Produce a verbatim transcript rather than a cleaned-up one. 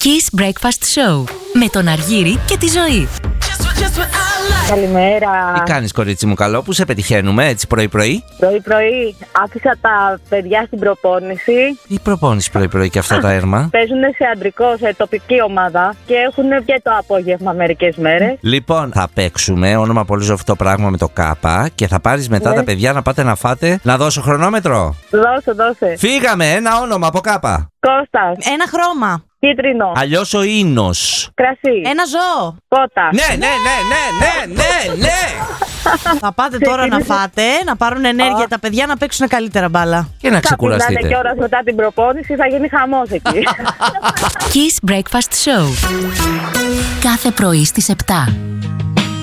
Kiss Breakfast Show με τον Αργύρη και τη Ζωή. Καλημέρα. Τι κάνεις, κορίτσι μου, καλό που σε πετυχαίνουμε έτσι πρωί-πρωί? Πρωί-πρωί άφησα τα παιδιά στην προπόνηση. Τι προπόνηση πρωί-πρωί και αυτά τα έρμα? Παίζουν σε αντρικό, σε τοπική ομάδα και έχουν και το απόγευμα μερικές μέρες. Λοιπόν, θα παίξουμε όνομα πολύ ζωφτό πράγμα με το κάπα και θα πάρεις μετά Ναι. τα παιδιά να πάτε να φάτε. Να δώσω χρονόμετρο. Δώσε, δώσε. Φύγαμε, ένα όνομα από κάπα. Κώστας. Ένα χρώμα. Κίτρινο. Αλλιώς ο ίνος. Κρασί. Ένα ζώο. Πότα. Ναι, ναι, ναι, ναι, ναι, ναι, ναι. Θα πάτε τώρα να φάτε, να πάρουν ενέργεια τα παιδιά να παίξουν καλύτερα μπάλα. Και να Θα ξεκουραστείτε. πηγαίνετε κιόλας μετά την προπόνηση, θα γίνει χαμός εκεί. Kiss Breakfast Show. Κάθε πρωί στις επτά.